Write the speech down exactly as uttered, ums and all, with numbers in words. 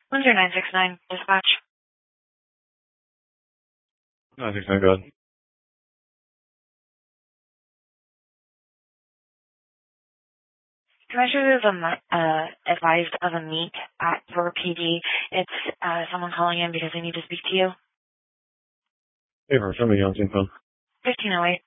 one zero nine six nine, dispatch. nine six nine, go ahead. Commissioner is um, uh, advised of a meet at for P D. It's uh, someone calling in because they need to speak to you. Hey, show me your on phone. fifteen oh eight.